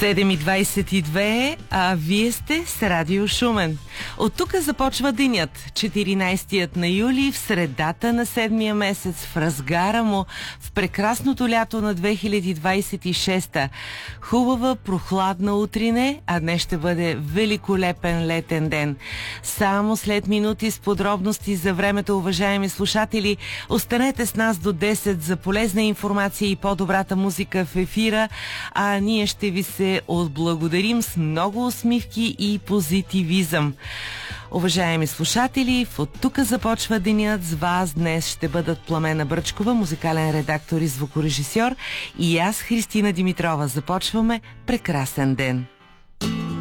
7:22, а вие сте с Радио Шумен. От тук започва денят, 14 на юли, в средата на 7-я месец, в разгара му, в прекрасното лято на 2026. Хубава, прохладна утрине, а днес ще бъде великолепен летен ден. Само след минути с подробности за времето, уважаеми слушатели, останете с нас до 10 за полезна информация и по-добрата музика в ефира, а ние ще ви се отблагодарим с много усмивки и позитивизъм. Уважаеми слушатели, от тук започва денят. С вас днес ще бъдат Пламена Бръчкова, музикален редактор и звукорежисьор, и аз, Христина Димитрова. Започваме прекрасен ден.